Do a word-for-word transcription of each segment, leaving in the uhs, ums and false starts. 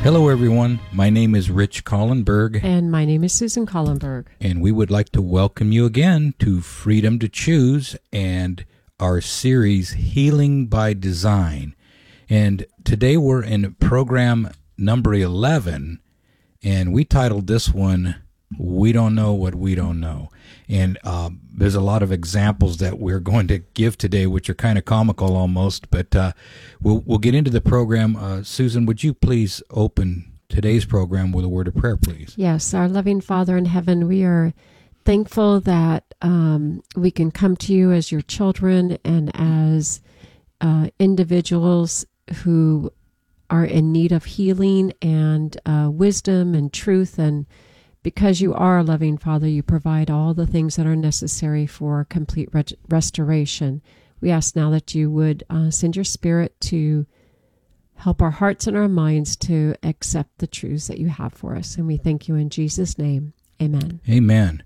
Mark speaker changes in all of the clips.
Speaker 1: Hello, everyone. My name is Rich Collenberg.
Speaker 2: And my name is Susan Collenberg.
Speaker 1: And we would like to welcome you again to Freedom to Choose and our series, Healing by Design. And today we're in program number eleven, and we titled this one, We Don't Know What We Don't Know. And um, there's a lot of examples that we're going to give today, which are kind of comical almost, but uh, we'll, we'll get into the program. Uh, Susan, would you please open today's program with a word of prayer, please?
Speaker 2: Yes, our loving Father in heaven, we are thankful that um, we can come to you as your children and as uh, individuals who are in need of healing and uh, wisdom and truth. And because you are a loving Father, you provide all the things that are necessary for complete re- restoration. We ask now that you would uh, send your Spirit to help our hearts and our minds to accept the truths that you have for us. And we thank you in Jesus' name. Amen.
Speaker 1: Amen.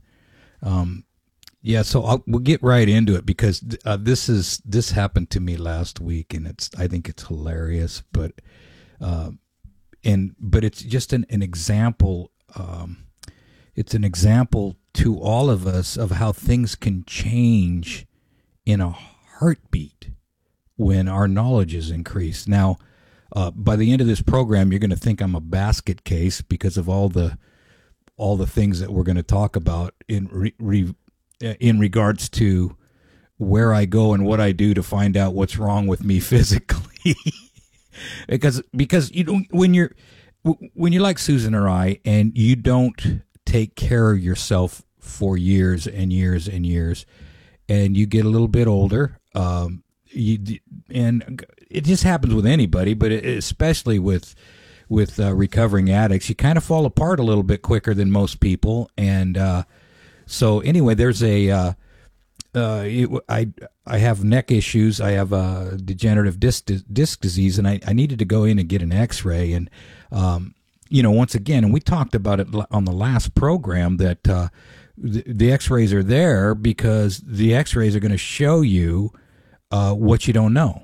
Speaker 1: Um, yeah, so I'll, we'll get right into it because uh, this is this happened to me last week, and it's I think it's hilarious, but uh, and but it's just an, an example. Um, it's an example to all of us of how things can change in a heartbeat when our knowledge is increased. Now, uh, by the end of this program, you're going to think I'm a basket case because of all the all the things that we're going to talk about in re, re, in regards to where I go and what I do to find out what's wrong with me physically. because because you don't when you're when you're like Susan or I and you don't take care of yourself for years and years and years, and you get a little bit older, um, you and it just happens with anybody, but especially with with uh, recovering addicts, you kind of fall apart a little bit quicker than most people. And uh, so anyway, there's a uh, uh, it, I I have neck issues. I have a degenerative disc disc disease, and I, I needed to go in and get an X-ray. And um, you know, once again, and we talked about it on the last program that uh, the, the X-rays are there because the X-rays are going to show you uh, what you don't know.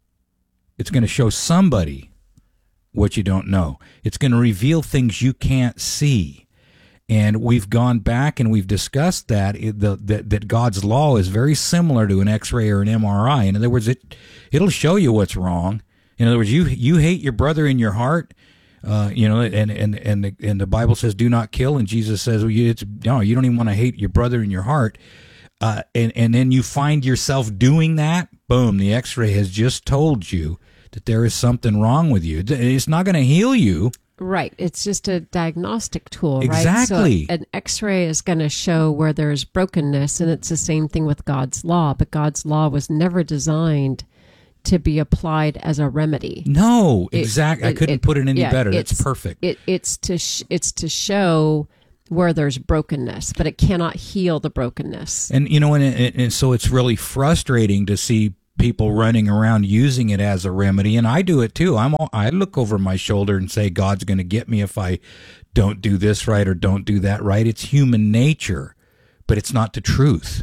Speaker 1: It's going to show somebody what you don't know. It's going to reveal things you can't see. And we've gone back and we've discussed that, the, that that God's law is very similar to an X-ray or an M R I. In other words, it, it'll show you what's wrong. In other words, you you hate your brother in your heart, uh, you know, and and and the, and the Bible says do not kill, and Jesus says, well, you, it's, no, you don't even want to hate your brother in your heart. Uh, and, and then you find yourself doing that, boom, the X-ray has just told you that there is something wrong with you. It's not going to heal you.
Speaker 2: Right. It's just a diagnostic tool, right?
Speaker 1: Exactly.
Speaker 2: So an X-ray is going to show where there's brokenness, and it's the same thing with God's law. But God's law was never designed to be applied as a remedy.
Speaker 1: No, exactly. I couldn't it, put it any
Speaker 2: yeah,
Speaker 1: better.
Speaker 2: It's,
Speaker 1: That's perfect.
Speaker 2: It, it's to sh- it's to show where there's brokenness, but it cannot heal the brokenness.
Speaker 1: And you know, and, and, and so it's really frustrating to see people running around using it as a remedy, and I do it too. I'm all, I look over my shoulder and say, God's going to get me if I don't do this right or don't do that right. It's human nature, but it's not the truth.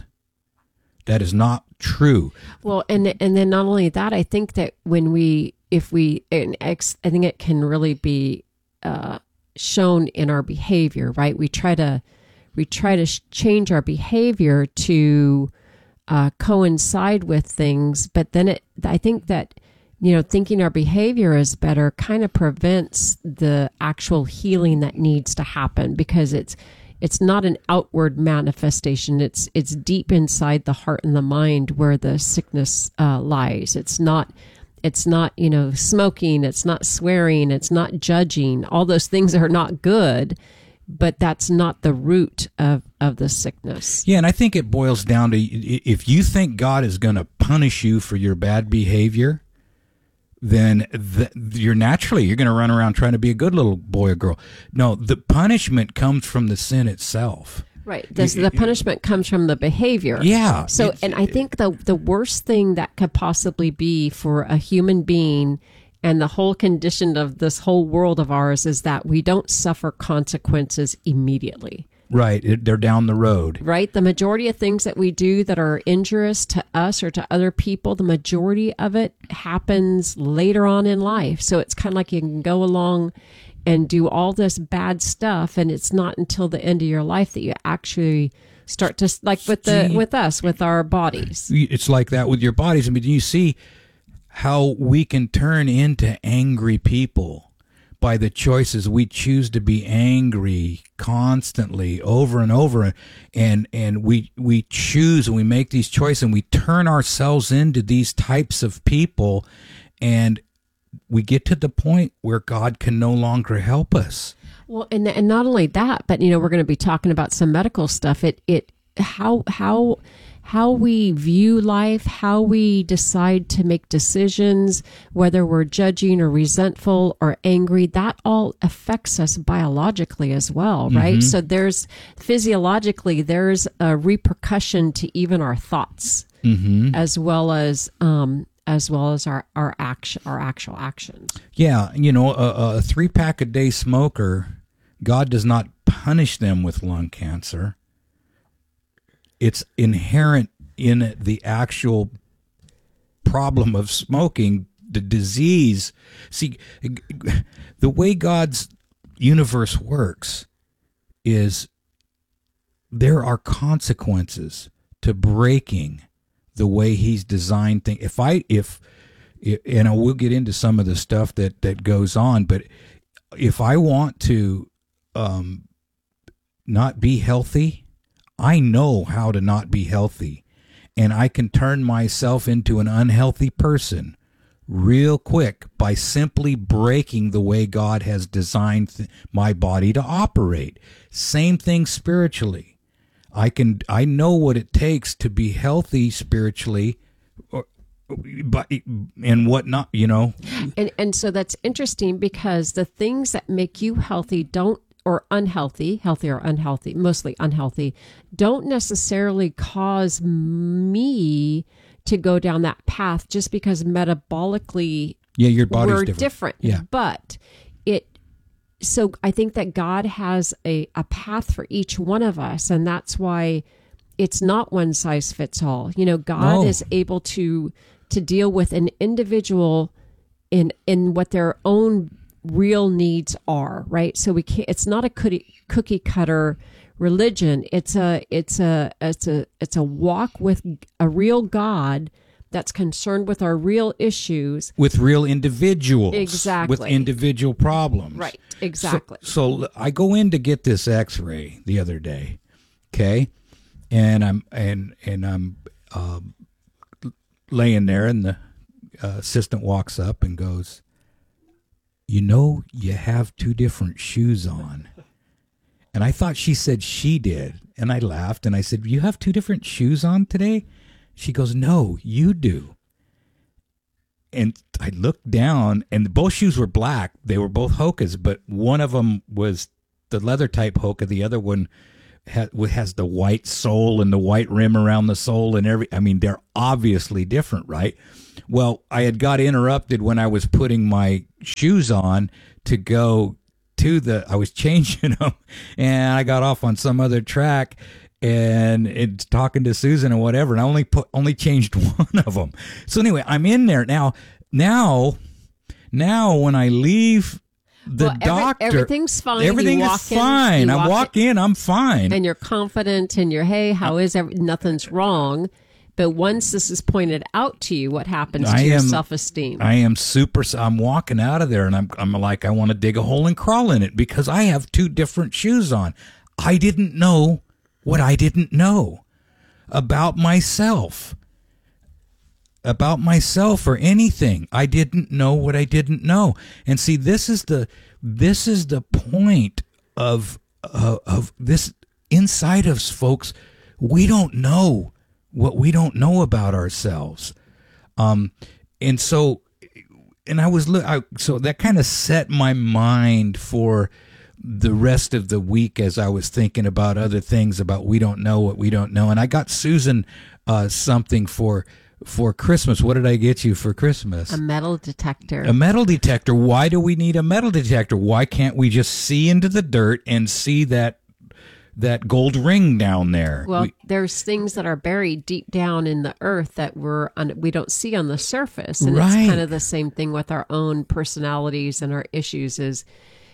Speaker 1: That is not true.
Speaker 2: Well, and and then not only that, I think that when we, if we, and ex, I think it can really be uh, shown in our behavior, right? We try to, we try to sh- change our behavior to Uh, coincide with things, but then it, I think that, you know, thinking our behavior is better kind of prevents the actual healing that needs to happen, because it's, it's not an outward manifestation. It's, it's deep inside the heart and the mind where the sickness uh, lies. It's not, it's not, you know, smoking, it's not swearing, it's not judging. All those things are not good, but that's not the root of, of the sickness.
Speaker 1: Yeah, and I think it boils down to, if you think God is going to punish you for your bad behavior, then the, you're naturally, you're going to run around trying to be a good little boy or girl. No, the punishment comes from the sin itself.
Speaker 2: Right. The, the punishment comes from the behavior.
Speaker 1: Yeah.
Speaker 2: So, and I think the the worst thing that could possibly be for a human being and the whole condition of this whole world of ours is that we don't suffer consequences immediately.
Speaker 1: Right. It, they're down the road.
Speaker 2: Right. The majority of things that we do that are injurious to us or to other people, the majority of it happens later on in life. So it's kind of like you can go along and do all this bad stuff, and it's not until the end of your life that you actually start to, like with the
Speaker 1: See,
Speaker 2: with us with our bodies.
Speaker 1: It's like that with your bodies. I mean, you see how we can turn into angry people by the choices we choose to be angry constantly over and over, and and we we choose and we make these choices and we turn ourselves into these types of people, and we get to the point where God can no longer help us.
Speaker 2: Well, and and not only that, but you know, we're going to be talking about some medical stuff. It it how how how we view life, how we decide to make decisions, whether we're judging or resentful or angry, that all affects us biologically as well, right? Mm-hmm. So there's physiologically, there's a repercussion to even our thoughts, mm-hmm. as well as um, as well as our our action, our actual actions.
Speaker 1: Yeah, you know, a, a three pack a day smoker, God does not punish them with lung cancer. It's inherent in the actual problem of smoking, the disease. See, the way God's universe works is there are consequences to breaking the way He's designed things. If I, if, and I will get into some of the stuff that, that goes on, but if I want to um, not be healthy, I know how to not be healthy, and I can turn myself into an unhealthy person real quick by simply breaking the way God has designed th- my body to operate. Same thing spiritually. I can I know what it takes to be healthy spiritually, or, but and whatnot, you know.
Speaker 2: And and so that's interesting, because the things that make you healthy don't, or unhealthy, healthy or unhealthy, mostly unhealthy, don't necessarily cause me to go down that path just because metabolically
Speaker 1: yeah, your body's
Speaker 2: we're
Speaker 1: different.
Speaker 2: different.
Speaker 1: Yeah.
Speaker 2: But it, so I think that God has a, a path for each one of us, and that's why it's not one size fits all. You know, God
Speaker 1: No.
Speaker 2: is able to to deal with an individual in in what their own real needs are, right? So we can't, it's not a cookie, cookie cutter religion. It's a, it's a, it's a, it's a walk with a real God that's concerned with our real issues.
Speaker 1: With real individuals.
Speaker 2: Exactly.
Speaker 1: With individual problems.
Speaker 2: Right. Exactly.
Speaker 1: So, so I go in to get this x-ray the other day. Okay. And I'm, and, and I'm, uh, laying there, and the uh, assistant walks up and goes, "You know, you have two different shoes on." And I thought she said she did. And I laughed and I said, "You have two different shoes on today?" She goes, "No, you do." And I looked down, and both shoes were black. They were both Hokas, but one of them was the leather type Hoka. The other one has, has the white sole and the white rim around the sole and every, I mean, they're obviously different, right? Well, I had got interrupted when I was putting my shoes on to go to the, I was changing them, and I got off on some other track and it's talking to Susan and whatever, and I only put, only changed one of them. So anyway, I'm in there now, now, now when I leave the
Speaker 2: well, every,
Speaker 1: doctor,
Speaker 2: everything's fine.
Speaker 1: Everything
Speaker 2: you
Speaker 1: is
Speaker 2: walk
Speaker 1: fine.
Speaker 2: In,
Speaker 1: I
Speaker 2: walk,
Speaker 1: walk in, in, I'm fine.
Speaker 2: And you're confident, and you're, hey, how is every, nothing's wrong. But once this is pointed out to you, what happens to
Speaker 1: I
Speaker 2: your
Speaker 1: am,
Speaker 2: self-esteem?
Speaker 1: I am super, I'm walking out of there, and I'm, I'm like, I want to dig a hole and crawl in it, because I have two different shoes on. I didn't know what I didn't know about myself. About myself or anything. I didn't know what I didn't know. And see, this is the this is the point of uh, of this inside us, folks. We don't know what we don't know about ourselves. Um, and so, and I was I, so that kind of set my mind for the rest of the week as I was thinking about other things about we don't know what we don't know. And I got Susan uh, something for. For Christmas. What did I get you for Christmas?
Speaker 2: A metal detector.
Speaker 1: A metal detector. Why do we need a metal detector? Why can't we just see into the dirt and see that that gold ring down there?
Speaker 2: Well,
Speaker 1: we,
Speaker 2: there's things that are buried deep down in the earth that we're un, we don't see on the surface, and
Speaker 1: right.
Speaker 2: It's kind of the same thing with our own personalities and our issues. Is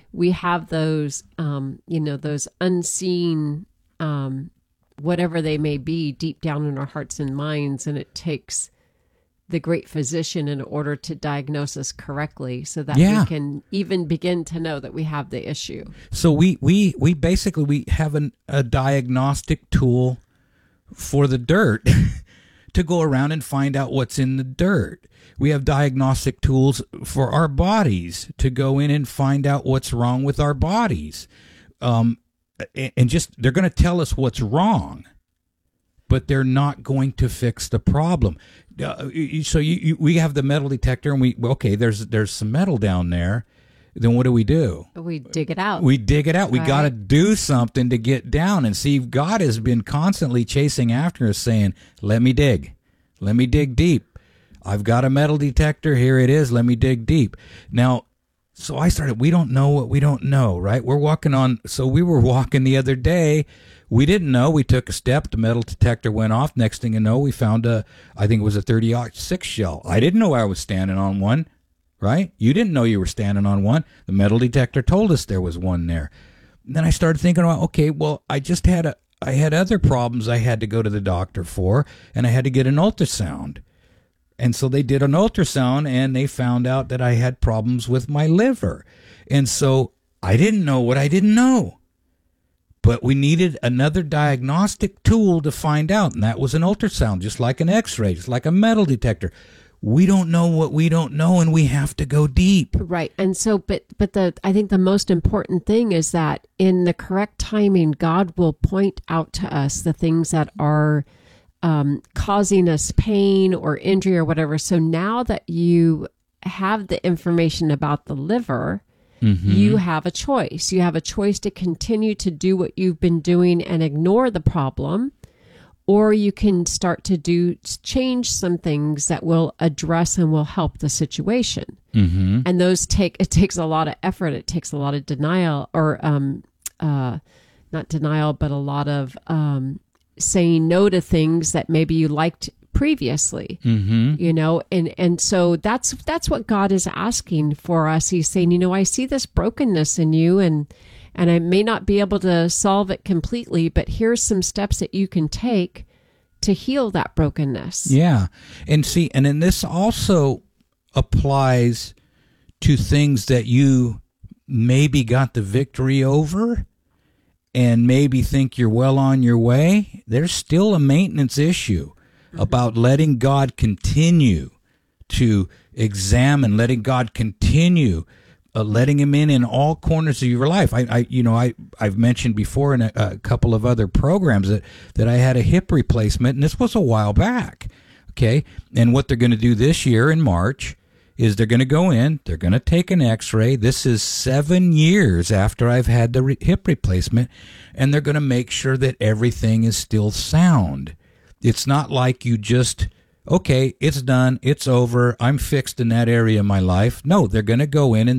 Speaker 2: we have those, um, you know, those unseen, um, whatever they may be, deep down in our hearts and minds, and it takes the great physician in order to diagnose us correctly, so that
Speaker 1: Yeah.
Speaker 2: we can even begin to know that we have the issue.
Speaker 1: So we we we basically we have an, a diagnostic tool for the dirt to go around and find out what's in the dirt. We have diagnostic tools for our bodies to go in and find out what's wrong with our bodies. Um, and, and just they're going to tell us what's wrong, but they're not going to fix the problem. Uh, so you, you, we have the metal detector, and we okay. There's there's some metal down there. Then what do we do?
Speaker 2: We dig it out.
Speaker 1: We dig it out. We
Speaker 2: Right.
Speaker 1: got to do something to get down. And see, God has been constantly chasing after us, saying, "Let me dig, let me dig deep. I've got a metal detector. Here it is. Let me dig deep." Now, so I started. We don't know what we don't know, right? We're walking on. So we were walking the other day. We didn't know. We took a step. The metal detector went off. Next thing you know, we found a, I think it was a thirty aught six shell. I didn't know I was standing on one, right? You didn't know you were standing on one. The metal detector told us there was one there. And then I started thinking about, okay, well, I just had a, I had other problems I had to go to the doctor for, and I had to get an ultrasound. And so they did an ultrasound, and they found out that I had problems with my liver. And so I didn't know what I didn't know. But we needed another diagnostic tool to find out, and that was an ultrasound, just like an x-ray, just like a metal detector. We don't know what we don't know, and we have to go deep.
Speaker 2: Right. And so, but, but the, I think the most important thing is that in the correct timing, God will point out to us the things that are um, causing us pain or injury or whatever. So now that you have the information about the liver, mm-hmm. you have a choice. You have a choice to continue to do what you've been doing and ignore the problem, or you can start to do change some things that will address and will help the situation. Mm-hmm. And those take, it takes a lot of effort. It takes a lot of denial or, um, uh, not denial, but a lot of, um, saying no to things that maybe you liked previously, mm-hmm. you know, and, and so that's, that's what God is asking for us. He's saying, you know, I see this brokenness in you, and, and I may not be able to solve it completely, but here's some steps that you can take to heal that brokenness.
Speaker 1: Yeah. And see, and then this also applies to things that you maybe got the victory over and maybe think you're well on your way. There's still a maintenance issue mm-hmm. about letting God continue to examine, letting God continue Uh, letting him in in all corners of your life. I, I you know, I, I've mentioned before in a, a couple of other programs that, that I had a hip replacement, and this was a while back, okay? And what they're going to do this year in March is they're going to go in, they're going to take an x-ray. This is seven years after I've had the re- hip replacement, and they're going to make sure that everything is still sound. It's not like you just... okay, it's done, it's over, I'm fixed in that area of my life. No, they're going to go in and